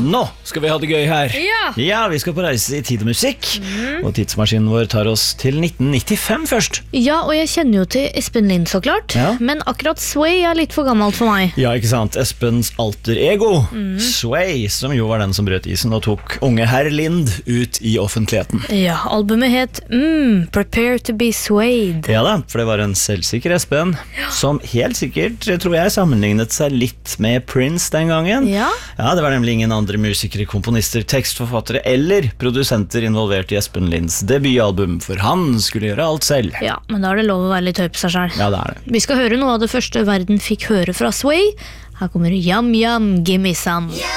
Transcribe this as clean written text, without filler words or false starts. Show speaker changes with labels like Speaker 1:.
Speaker 1: Nå skal vi ha det gøy her.
Speaker 2: Ja.
Speaker 1: Vi skal på reise i tid og musikk. Og tidsmaskinen vår tar oss til 1995 først.
Speaker 2: Ja, og jeg kjenner jo til Espen Lind så klart.
Speaker 1: Ja.
Speaker 2: Men akkurat Sway er litt for gammelt for meg.
Speaker 1: Ja, ikke sant? Espens alter ego, Sway, som jo var den som brøt isen og tok unge herr Lind ut i offentligheten.
Speaker 2: Ja, albumet het Prepare to be Swayed.
Speaker 1: Ja da, for det var en selvsikker Espen, som helt sikkert, tror jeg, sammenlignet seg litt med Prince den gangen.
Speaker 2: Ja.
Speaker 1: Ja, det var nemlig ingen andre musikere, komponister, tekstforfattere eller produsenter involvert i Espen Linds debutalbum, for han skulle gjøre alt selv.
Speaker 2: Ja, men da er det lov å være litt høy på seg selv.
Speaker 1: Ja, det er det.
Speaker 2: Vi skal høre noe av det første verden fikk høre fra Sway. Her kommer Yum Yum, Gimme Some.